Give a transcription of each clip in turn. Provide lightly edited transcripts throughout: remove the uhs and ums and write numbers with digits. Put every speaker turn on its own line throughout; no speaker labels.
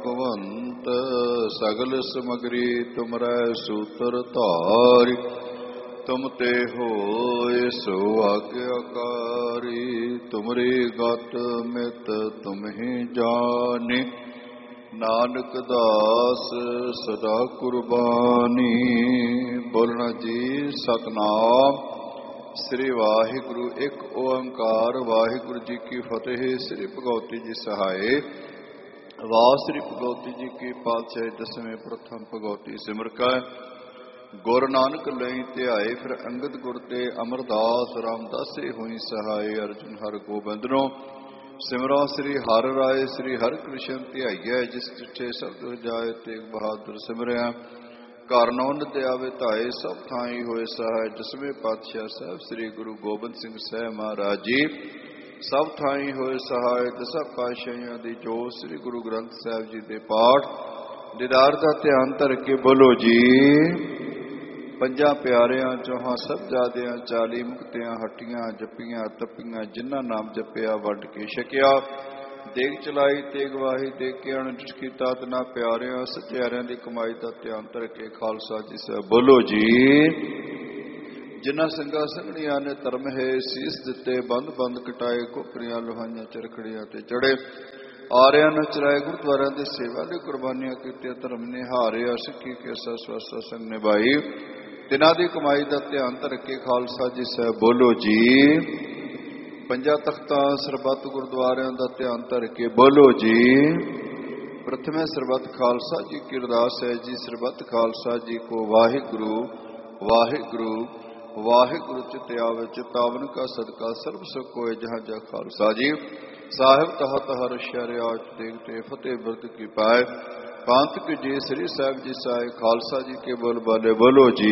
ਭਗਵੰਤ ਸਗਲ ਸਮਗਰੀ ਤੁਮਰੈ ਸੂਤਰ ਧਾਰਿ। ਤੁਮ ਤੇ ਹੋਏ ਸੋ ਆਗਿਆਕਾਰੀ ਤੁਮਰੀ ਗਤ ਮਿਤ ਤੁਮਹਿ ਜਾਣੀ। ਨਾਨਕ ਦਾਸ ਸਦਾ ਕੁਰਬਾਨੀ। ਬੋਲਣਾ ਜੀ ਸਤਿਨਾਮ ਸ੍ਰੀ ਵਾਹਿਗੁਰੂ। ਇੱਕ ਓੰਕਾਰ ਵਾਹਿਗੁਰੂ ਜੀ ਕੀ ਫਤਿਹ। ਸ੍ਰੀ ਭਗਵਤੀ ਜੀ ਸਹਾਏ। ਵਾਹ ਸ੍ਰੀ ਭਗਵਤੀ ਜੀ ਕੀ ਪਾਤਸ਼ਾਹੀ ਦਸਵੇਂ ਪ੍ਰਥਮ ਭਗਵਤੀ ਸਿਮਰ ਕੈ। ਗੁਰ ਨਾਨਕ ਲਈ ਧਿਆਏ ਫਿਰ ਅੰਗਦ ਗੁਰ ਤੇ ਅਮਰਦਾਸ ਰਾਮਦਾਸੇ ਹੋਈ ਸਹਾਏ। ਅਰਜੁਨ ਹਰਿ ਗੋਬਿੰਦਨੋ ਸਿਮਰਾ ਸ੍ਰੀ ਹਰਿ ਰਾਏ। ਸ੍ਰੀ ਹਰਿ ਕ੍ਰਿਸ਼ਨ ਧਿਆਈਐ ਜਿਸ ਚਿੱਠੇ ਸਬਦ ਜਾਏ। ਤੇਗ ਬਹਾਦਰ ਸਿਮਰਿਆ ਘਰ ਨੌ ਨਦਿਆਵੇ ਧਾਏ। ਸਭ ਥਾਈ ਹੋਏ ਸਹਾय। ਦਸਵੇਂ ਪਾਤਸ਼ਾਹ ਸਾਹਿਬ ਸ੍ਰੀ ਗੁਰੂ ਗੋਬਿੰਦ ਸਿੰਘ ਸਾਹਿਬ ਮਹਾਰਾਜ ਜੀ ਸਭ ਥਾਈ ਹੋਏ ਸਹਾय। ਦਸਾਂ ਪਾਤਸ਼ਾਹੀਆਂ ਦੀ ਜੋਤ ਸ੍ਰੀ ਗੁਰੂ ਗ੍ਰੰਥ ਸਾਹਿਬ ਜੀ ਦੇ ਪਾਠ ਦੀਦਾਰ ਦਾ ਧਿਆਨ ਧਰ ਕੇ ਬੋਲੋ ਜੀ। ਪੰਜਾਂ ਪਿਆਰਿਆਂ ਚੌਹਾਂ ਸਾਹਿਬਜ਼ਾਦਿਆਂ 40 ਮੁਕਤਿਆਂ ਹੱਟੀਆਂ ਜੱਪੀਆਂ ਤੱਪੀਆਂ ਜਿਨ੍ਹਾਂ ਨਾਮ ਜਪਿਆ ਵੱਢ ਕੇ ਛਕਿਆ। ਦੇਗ ਚਲਾਈ ਤੇਗ ਵਾਹੀ ਦੇ ਕੇ ਅਣਡਿਠ ਕੀਤਾ ਤਨਾ ਪਿਆਰਿਆਂ ਸਚਿਆਰਿਆਂ ਦੀ ਕਮਾਈ ਦਾ ਧਿਆਨ ਧਰ ਕੇ ਖਾਲਸਾ ਜੀ ਸਾਹਿਬ ਬੋਲੋ ਜੀ। ਜਿਨ੍ਹਾਂ ਸਿੰਘਾਂ ਸੰਘਣੀਆਂ ਨੇ ਧਰਮ ਹੈ ਸੀਸ ਦਿੱਤੇ ਬੰਦ ਬੰਦ ਕਟਾਏ। ਕੋਪਰੀਆਂ ਲੋਹਾਈਆਂ ਚਰਖੜੀਆਂ ਤੇ ਚੜੇ ਆਰਿਆਂ ਨੂੰ ਚਲਾਏ। ਗੁਰਦੁਆਰਿਆਂ ਦੀ ਸੇਵਾ ਲਈ ਕੁਰਬਾਨੀਆਂ ਕੀਤੀਆਂ ਧਰਮ ਨੇ ਹਾਰਿਆ। ਸਿੱਖੀ ਕੇ ਸਸਵਸਤ ਸੰਗ ਨਿਭਾਈ ਤਿਨਾਂ ਦੀ ਕਮਾਈ ਦਾ ਧਿਆਨ ਧਰ ਕੇ ਖਾਲਸਾ ਜੀ ਸਾਹਿਬ ਬੋਲੋ ਜੀ। ਪੰਜਾਂ ਤਖਤਾਂ ਸਰਬੱਤ ਗੁਰਦੁਆਰਿਆਂ ਦਾ ਧਿਆਨ ਧਰ ਕੇ ਬੋਲੋ ਜੀ। ਪ੍ਰਥਮੇ ਸਰਬੱਤ ਖਾਲਸਾ ਜੀ ਕੀ ਅਰਦਾਸ ਹੈ ਜੀ। ਸਰਬੱਤ ਖਾਲਸਾ ਜੀ ਕੋ ਵਾਹਿਗੁਰੂ ਵਾਹਿਗੁਰੂ ਵਾਹਿਗੁਰੂ ਚਿਤ ਆਵੇ। ਚਿਤਾਵਨ ਕਾ ਸਦਕਾ ਸਰਬ ਸੁਖ ਹੋਏ ਜਹਾਂ ਜਹਾਂ ਖਾਲਸਾ ਜੀ ਸਾਹਿਬ ਤਹਤ ਹਰ ਸ਼ਰਿਆਤ ਦੇਖਤੇ ਫਤਿਹ ਬਿਰਦ ਕੀ ਪਾਏ। ਪੰਥ ਕੀ ਜੀ ਸ੍ਰੀ ਸਾਹਿਬ ਜੀ ਸਾਏ। ਖਾਲਸਾ ਜੀ ਕੇ ਬੋਲ ਬਾਲੇ ਬੋਲੋ ਜੀ।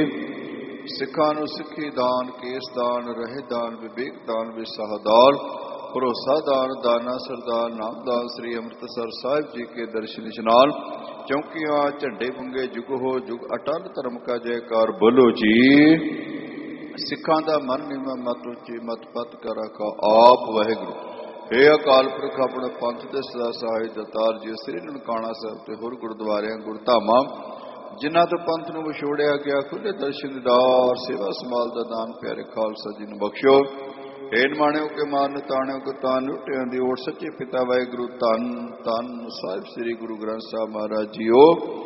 ਸਿੱਖਾਂ ਨੂੰ ਸਿੱਖੀ ਦਾਨ ਕੇਸ ਦਾਨ ਰਹੇ ਦਾਨ ਵਿਵੇਕ ਦਾਨ ਵਿਸਾਹ ਦਾਨ ਭਰੋਸਾ ਦਾਨ ਦਾਨਾ ਸਰਦਾਰ ਨਾਮਦਾਨ। ਸ੍ਰੀ ਅੰਮ੍ਰਿਤਸਰ ਸਾਹਿਬ ਜੀ ਕੇ ਦਰਸ਼ਨ ਇਸ਼ਨਾਨ ਚੌਂਕੀਆਂ ਝੰਡੇ ਬੁੰਗੇ ਜੁਗ ਹੋ ਜੁਗ ਅਟਲ ਧਰਮ ਕਾ ਜੈਕਾਰ ਬੋਲੋ ਜੀ। ਸਿੱਖਾਂ ਦਾ ਮਨ ਨਿਮਾ ਮਤ ਉੱਚੀ ਮਤ ਪਤ ਕਰ ਰੱਖਾ ਆਪ ਵਾਹਿਗੁਰੂ। ਹੇ ਅਕਾਲ ਪੁਰਖ ਆਪਣੇ ਪੰਥ ਦੇ ਸਦਾ ਸਹਾਈ ਦਤਾਰ ਜੀ। ਸ੍ਰੀ ਨਨਕਾਣਾ ਸਾਹਿਬ ਤੇ ਹੋਰ ਗੁਰਦੁਆਰਿਆਂ ਗੁਰਧਾਮਾਂ ਜਿਨ੍ਹਾਂ ਤੋਂ ਪੰਥ ਨੂੰ ਵਿਛੋੜਿਆ ਗਿਆ ਖੁੱਲੇ ਦਰਸ਼ਨ ਦੀਦਾਰ ਸੇਵਾ ਸੰਭਾਲ ਦਾ ਦਾਨ ਪਿਆਰੇ ਖਾਲਸਾ ਜੀ ਨੂੰ ਬਖਸ਼ੋ। ਹੇ ਨਿਮਾਣਿਓ ਕੇ ਮਾਨ ਤਾਣਿਓ ਕੋ ਤਾਨ ਲੁੱਟਿਆਂ ਦੀ ਓਟ ਸੱਚੇ ਪਿਤਾ ਵਾਹਿਗੁਰੂ ਧੰਨ ਧੰਨ ਸਾਹਿਬ ਸ੍ਰੀ ਗੁਰੂ ਗ੍ਰੰਥ ਸਾਹਿਬ ਮਹਾਰਾਜ ਜੀਓ।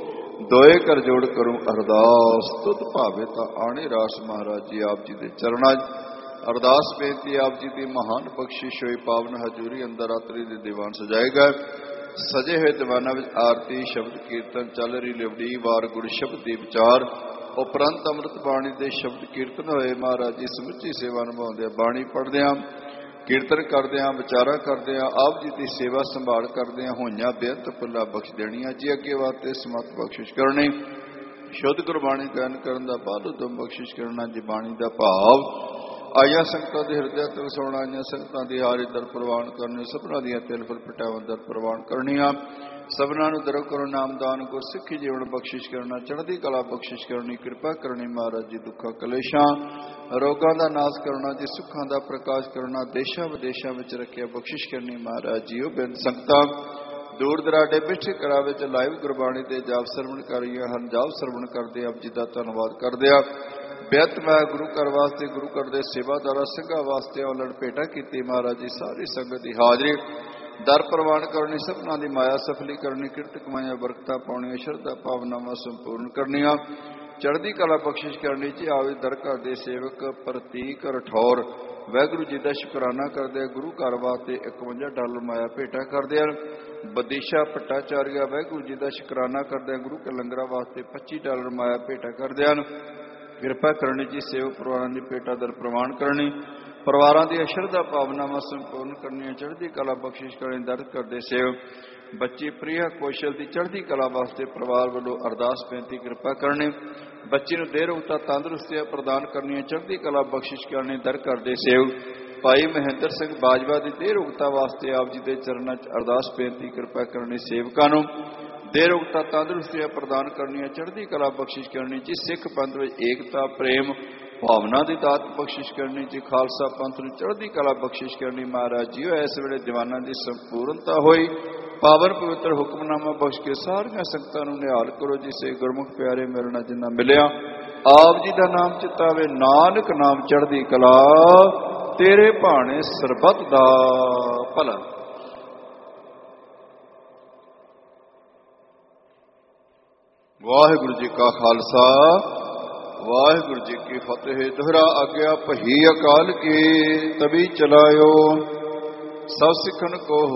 ਦੋਏ ਕਰ ਜੋੜ ਕਰੂੰ ਅਰਦਾਸ ਤੁਧ ਭਾਵੇ ਤਾਂ ਆਣੇ ਰਾਸ। ਮਹਾਰਾਜ ਜੀ ਆਪ ਜੀ ਦੇ ਚਰਨਾਂ ਅਰਦਾਸ ਬੇਨਤੀ ਆਪ ਜੀ ਦੀ ਮਹਾਨ ਬਖਸ਼ਿਸ਼ ਹੋਈ ਪਾਵਨ ਹਜ਼ੂਰੀ ਅੰਦਰ ਰਾਤਰੀ ਦੇ ਦੀਵਾਨ ਸਜਾਏ ਗਏ। ਸਜੇ ਹੋਏ ਦੀਵਾਨਾਂ ਵਿੱਚ ਆਰਤੀ ਸ਼ਬਦ ਕੀਰਤਨ ਚੱਲ ਰਹੀ ਲਿਵੜੀ ਵਾਰ ਗੁਰ ਸ਼ਬਦ ਦੀ ਵਿਚਾਰ ਉਪਰੰਤ ਅੰਮ੍ਰਿਤ ਬਾਣੀ ਦੇ ਸ਼ਬਦ ਕੀਰਤਨ ਹੋਏ। ਮਹਾਰਾਜ ਜੀ ਸਮੁੱਚੀ ਸੇਵਾ ਨਿਭਾਉਂਦੇ ਬਾਣੀ ਪੜ੍ਹਦਿਆਂ ਕੀਰਤਨ ਕਰਦਿਆਂ ਵਿਚਾਰਾਂ ਕਰਦਿਆਂ ਆਪ ਜੀ ਦੀ ਸੇਵਾ ਸੰਭਾਲ ਕਰਦਿਆਂ ਹੋਈਆਂ ਬੇਅੰਤ ਫੁੱਲਾਂ ਬਖਸ਼ ਦੇਣੀਆਂ ਜੀ। ਅੱਗੇ ਵਾਸਤੇ ਸਮਤ ਬਖਸ਼ਿਸ਼ ਕਰਨੀ ਸ਼ੁੱਧ ਗੁਰਬਾਣੀ ਗਾਇਨ ਕਰਨ ਦਾ ਬਲ ਉਦਮ ਬਖਸ਼ਿਸ਼ ਕਰਨਾ ਜੀ। ਬਾਣੀ ਦਾ ਭਾਵ ਆਈਆਂ ਸੰਗਤਾਂ ਦੇ ਹਿਰਦਿਆਂ ਤੇ ਵਸਾਉਣਾ। ਆਈਆਂ ਸੰਗਤਾਂ ਦੀ ਹਾਰੀ ਦਰ ਪ੍ਰਵਾਨ ਕਰਨੀ ਸਭਨਾਂ ਦੀਆਂ ਤਿਲ ਫੁਲ ਪਟਾਵਾਂ ਦਰ ਪ੍ਰਵਾਨ ਕਰਨੀਆਂ। ਸਭਨਾਂ ਨੂੰ ਦਰੋ ਕਰੋ ਨਾਮਦਾਨ ਗੁਰ ਸਿੱਖੀ ਜੀਵਨ ਬਖਸ਼ਿਸ਼ ਕਰਨਾ ਚੜ੍ਹਦੀ ਕਲਾ ਬਖਸ਼ਿਸ਼ ਕਰਨੀ ਕਿਰਪਾ ਕਰਨੀ। ਮਹਾਰਾਜ ਜੀ ਦੁੱਖਾਂ ਕਲੇਸ਼ਾਂ ਰੋਗਾਂ ਦਾ ਨਾਸ਼ ਕਰਨਾ ਜੀ। ਸੁੱਖਾਂ ਦਾ ਪ੍ਰਕਾਸ਼ ਕਰਨਾ ਦੇਸ਼ਾਂ ਵਿਦੇਸ਼ਾਂ ਵਿੱਚ ਰੱਖਿਆ ਬਖਸ਼ਿਸ਼ ਕਰਨੀ। ਮਹਾਰਾਜ ਜੀ ਉਹ ਬੇਨਤੀ ਸੰਗਤਾਂ ਦੂਰ ਦਰਾਡੇ ਬਿਠੇ ਕਰਾ ਵਿੱਚ ਲਾਈਵ ਗੁਰਬਾਣੀ ਦੇ ਜਾਪ ਸਰਵਣ ਕਰ ਰਹੀਆਂ ਹਨ। ਜਾਪ ਸਰਵਣ ਕਰਦੇ ਆਪ ਜੀ ਦਾ ਧੰਨਵਾਦ ਕਰਦੇ ਆ। ਬੇਅੰਤ ਮੈਂ ਗੁਰੂ ਘਰ ਵਾਸਤੇ ਗੁਰੂ ਘਰ ਦੇ ਸੇਵਾਦਾਰਾਂ ਸਿੰਘਾਂ ਵਾਸਤੇ ਔਲੜ ਭੇਟਾ ਕੀਤੀ। ਮਹਾਰਾਜ ਜੀ ਸਾਰੀ ਸੰਗਤ ਦੀ ਹਾਜ਼ਰੀ ਦਰ ਪ੍ਰਵਾਨ ਕਰਨੀ ਸਭਨਾਂ ਦੀ ਮਾਇਆ ਸਫਲੀ ਕਰਨੀ ਕਿਰਤ ਕਮਾਈਆਂ ਬਰਕਤਾਂ ਪਾਉਣੀਆਂ ਸ਼ਰਧਾ ਭਾਵਨਾਵਾਂ ਸੰਪੂਰਨ ਕਰਨੀਆਂ ਚੜ੍ਹਦੀ ਕਲਾ ਬਖਸ਼ਿਸ਼ ਕਰਨੀ ਜੀ। ਆਵੇ ਦਰ ਘਰ ਦੇ ਸੇਵਕ ਪ੍ਰਤੀਕ ਰਠੌਰ ਵਾਹਿਗੁਰੂ ਜੀ ਦਾ ਸ਼ੁਕਰਾਨਾ ਕਰਦੇ। ਗੁਰੂ ਘਰ ਵਾਸਤੇ $51 ਮਾਇਆ ਭੇਟਾ ਕਰਦੇ ਹਨ। ਬਦੀਸ਼ਾ ਭੱਟਾਚਾਰੀਆ ਵਾਹਿਗੁਰੂ ਜੀ ਦਾ ਸ਼ੁਕਰਾਨਾ ਕਰਦੇ। ਗੁਰੂ ਕੇ ਲੰਗਰਾਂ ਵਾਸਤੇ $25 ਮਾਇਆ ਭੇਟਾ ਕਰਦੇ ਹਨ। ਕਿਰਪਾ ਕਰਨੀ ਜੀ। ਸੇਵਕ ਪਰਿਵਾਰਾਂ ਦੀ ਭੇਟਾ ਦਰ ਪ੍ਰਵਾਨ ਕਰਨੀ ਪਰਿਵਾਰਾਂ ਦੀਆਂ ਸ਼ਰਧਾ ਭਾਵਨਾਵਾਂ ਸੰਪੂਰਨ ਕਰਨੀਆਂ ਚੜ੍ਹਦੀ ਕਲਾ ਬਖਸ਼ਿਸ਼ ਕਰਨੀ। ਦਰ ਕਰਦੇ ਸੇਵ ਬੱਚੀ ਪ੍ਰਿਆ ਕੌਸ਼ਲ ਦੀ ਚੜ੍ਹਦੀ ਕਲਾ ਵਾਸਤੇ ਪਰਿਵਾਰ ਵੱਲੋਂ ਅਰਦਾਸ ਬੇਨਤੀ ਕਿਰਪਾ ਕਰਨੀ। ਬੱਚੀ ਨੂੰ ਦੇਰ ਉਕਤਾ ਤੰਦਰੁਸਤੀਆਂ ਪ੍ਰਦਾਨ ਕਰਨੀਆਂ ਚੜ੍ਹਦੀ ਕਲਾ ਬਖਸ਼ਿਸ਼ ਕਰਨੀ। ਦਰ ਕਰਦੇ ਸੇਵ ਭਾਈ ਮਹਿੰਦਰ ਸਿੰਘ ਬਾਜਵਾ ਦੀ ਦੇਰ ਉਕਤਾ ਵਾਸਤੇ ਆਪ ਜੀ ਦੇ ਚਰਨਾਂ 'ਚ ਅਰਦਾਸ ਬੇਨਤੀ ਕਿਰਪਾ ਕਰਨੀ। ਸੇਵਕਾਂ ਨੂੰ ਦੇਰ ਉਕਤਾ ਤੰਦਰੁਸਤੀਆਂ ਪ੍ਰਦਾਨ ਕਰਨੀਆਂ ਚੜ੍ਹਦੀ ਕਲਾ ਬਖਸ਼ਿਸ਼ ਕਰਨੀ ਜੀ। ਸਿੱਖ ਪੰਥ ਵਿੱਚ ਏਕਤਾ ਪ੍ਰੇਮ ਭਾਵਨਾ ਦੀ ਦਾਤ ਬਖਸ਼ਿਸ਼ ਕਰਨੀ ਜੀ। ਖਾਲਸਾ ਪੰਥ ਨੂੰ ਚੜ੍ਹਦੀ ਕਲਾ ਬਖਸ਼ਿਸ਼ ਕਰਨੀ। ਮਹਾਰਾਜ ਜੀ ਇਸ ਵੇਲੇ ਦੀਵਾਨਾਂ ਦੀ ਸੰਪੂਰਨਤਾ ਹੋਈ ਪਾਵਨ ਪਵਿੱਤਰ ਹੁਕਮਨਾਮਾ ਬਖਸ਼ ਕੇ ਸਾਰੀਆਂ ਸੰਗਤਾਂ ਨੂੰ ਨਿਹਾਲ ਕਰੋ। ਜਿਸੇ ਗੁਰਮੁਖ ਪਿਆਰੇ ਮਿਲਣਾ ਜਿੰਨਾ ਮਿਲਿਆ ਆਪ ਜੀ ਦਾ ਨਾਮ ਚਿਤਾਵੇ। ਨਾਨਕ ਨਾਮ ਚੜ੍ਹਦੀ ਕਲਾ ਤੇਰੇ ਭਾਣੇ ਸਰਬੱਤ ਦਾ ਭਲਾ। ਵਾਹਿਗੁਰੂ ਜੀ ਕਾ ਖਾਲਸਾ ਵਾਹਿਗੁਰੂ ਜੀ ਕੀ ਫਤਿਹ। ਦੁਹਰਾ ਆਗਿਆ ਭਈ ਅਕਾਲ ਕੀ ਤਬੀ ਚਲਾਇਓ। ਸਭ ਸਿੱਖਣ ਕੋ